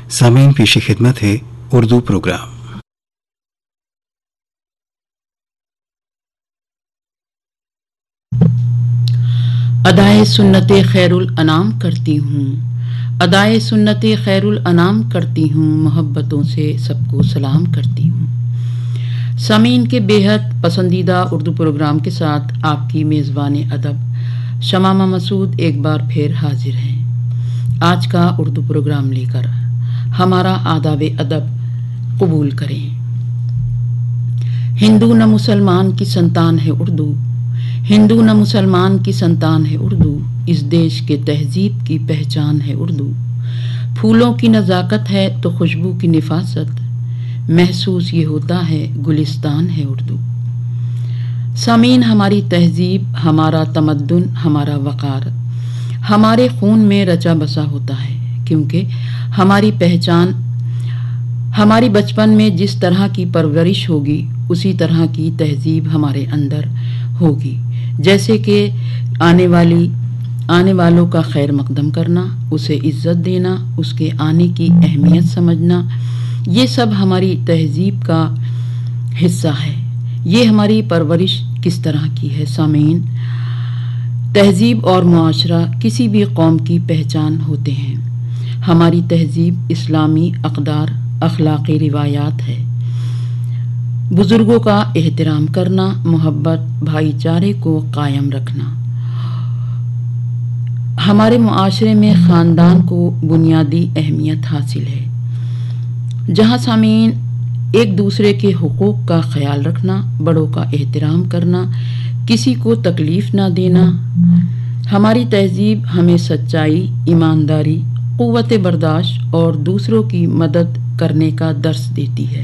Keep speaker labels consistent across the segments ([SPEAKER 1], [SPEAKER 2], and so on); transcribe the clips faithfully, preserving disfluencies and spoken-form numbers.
[SPEAKER 1] सामीन पेश खिदमत है उर्दू प्रोग्राम।
[SPEAKER 2] अदाए सुन्नते खैरुल अनाम करती हूँ, अदाए सुन्नते खैरुल अनाम करती हूँ, मोहब्बतों से सबको सलाम करती हूँ। सामीन के बेहद पसंदीदा उर्दू प्रोग्राम के साथ आपकी मेज़बान अदब शमामा मसूद एक बार फिर हाजिर हैं। आज का उर्दू प्रोग्राम लेकर हमारा आदाब अदब कबूल करें। हिंदू न मुसलमान की संतान है उर्दू, हिंदू न मुसलमान की संतान है उर्दू, इस देश के तहजीब की पहचान है उर्दू। फूलों की नज़ाकत है तो खुशबू की निफासत, महसूस ये होता है गुलिस्तान है उर्दू। सामीन, हमारी तहजीब, हमारा तमद्दुन, हमारा वक़ार हमारे खून में रचा बसा होता है, क्योंकि हमारी पहचान हमारी बचपन में जिस तरह की परवरिश होगी उसी तरह की तहजीब हमारे अंदर होगी। जैसे कि आने वाली आने वालों का खैर मकदम करना, उसे इज्जत देना, उसके आने की अहमियत समझना, ये सब हमारी तहजीब का हिस्सा है। ये हमारी परवरिश किस तरह की है सामीन। तहजीब और मुआशरा किसी भी कौम की पहचान होते हैं। हमारी तहजीब इस्लामी अक़दार, अखलाक़ी रिवायात है। बुजुर्गों का एहतराम करना, मोहब्बत, भाईचारे को कायम रखना। हमारे मुआशरे में ख़ानदान को बुनियादी अहमियत हासिल है, जहाँ सामीन एक दूसरे के हुकूक का ख्याल रखना, बड़ों का एहतराम करना, किसी को तकलीफ़ ना देना। हमारी तहजीब हमें सच्चाई, ईमानदारी, क़ुव्वत बर्दाश्त और दूसरों की मदद करने का दर्स देती है।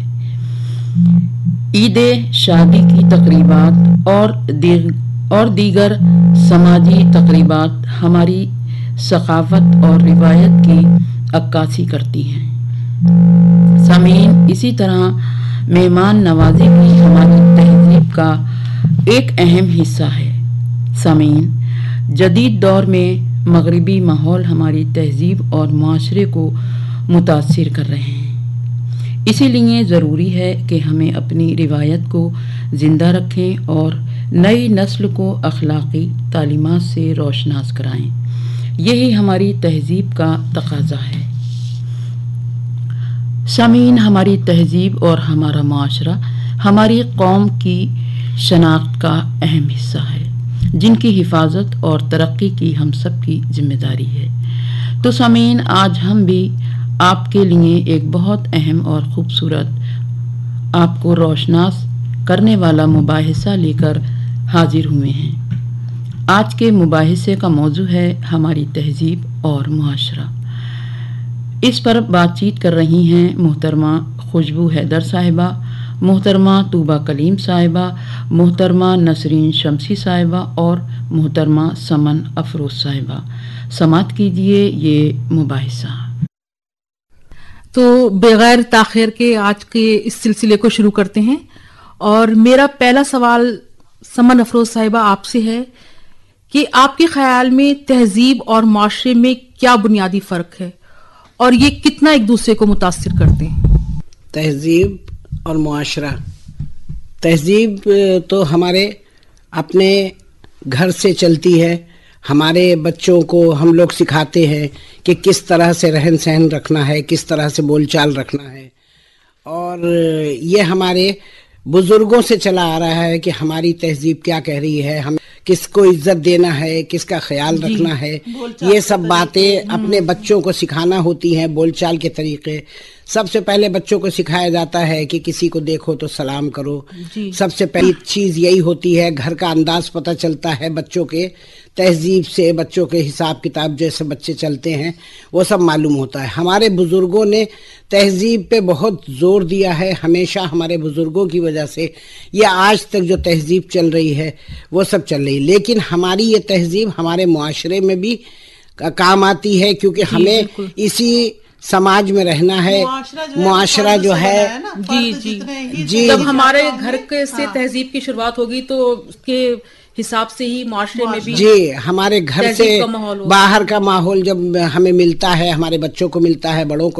[SPEAKER 2] ईद, शादी की तकरीबात और दीग और दीगर समाजी तकरीबात हमारी सकाफत और रिवायत की अक्कासी करती हैं। सामीन, इसी तरह मेहमान नवाजी भी हमारी तहजीब का एक अहम हिस्सा है। सामीन, जदीद दौर में मगरिबी माहौल हमारी तहजीब और मुआशरे को मुतासिर कर रहे हैं। इसीलिए ज़रूरी है कि हमें अपनी रिवायत को ज़िंदा रखें और नई नस्ल को अखलाक़ी तालीमात से रोशनास कराएं। यही हमारी तहजीब का तकाज़ा है। सामीन, हमारी तहजीब और हमारा मुआशरा हमारी कौम की शनाख्त का अहम हिस्सा है, जिनकी हिफाजत और तरक्की की हम सब की जिम्मेदारी है। तो सामीन, आज हम भी आपके लिए एक बहुत अहम और ख़ूबसूरत, आपको रोशनास करने वाला मुबाहिसा लेकर हाजिर हुए हैं। आज के मुबाहिसे का मौजू है हमारी तहजीब और मुआशरा। इस पर बातचीत कर रही हैं मोहतरमा खुशबू हैदर साहिबा, मोहतरमा तूबा कलीम साहिबा, मोहतरमा नसरीन शमसी साहिबा और मोहतरमा समन अफरोज साहिबा। समात कीजिए ये मुबाहिसा।
[SPEAKER 3] तो बगैर ताख़ीर के आज के इस सिलसिले को शुरू करते हैं और मेरा पहला सवाल समन अफरोज साहिबा आपसे है कि आपके ख्याल में तहजीब और माशरे में क्या बुनियादी फ़र्क है और ये कितना एक दूसरे को मुतासिर करते हैं।
[SPEAKER 4] तहजीब और मुआशरा, तहजीब तो हमारे अपने घर से चलती है। हमारे बच्चों को हम लोग सिखाते हैं कि किस तरह से रहन सहन रखना है, किस तरह से बोलचाल रखना है, और ये हमारे बुजुर्गों से चला आ रहा है कि हमारी तहजीब क्या कह रही है, हम किसको इज्जत देना है, किसका ख्याल रखना है। ये सब बातें अपने बच्चों को सिखाना होती हैं। बोलचाल के तरीके सबसे पहले बच्चों को सिखाया जाता है कि किसी को देखो तो सलाम करो। सबसे पहली चीज यही होती है। घर का अंदाज पता चलता है बच्चों के तहजीब से, बच्चों के हिसाब किताब जैसे बच्चे चलते हैं वो सब मालूम होता है। हमारे बुजुर्गों ने तहजीब पे बहुत जोर दिया है। हमेशा हमारे बुजुर्गों की वजह से ये आज तक जो तहजीब चल रही है वो सब चल रही है। लेकिन हमारी ये तहजीब हमारे मुआशरे में भी काम आती है, क्योंकि हमें इसी समाज में रहना है। मुआशरा जो है
[SPEAKER 3] जी जी जी जब हमारे घर के से तहजीब की शुरुआत होगी तो उसके हिसाब से ही मुआशरे में भी
[SPEAKER 4] जी हमारे घर से बाहर का माहौल जब हमें मिलता है, हमारे बच्चों को मिलता है, बड़ों को